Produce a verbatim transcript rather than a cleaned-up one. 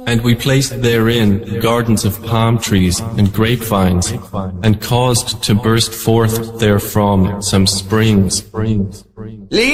And we placed therein gardens of palm trees and grapevines, and caused to burst forth therefrom some springs.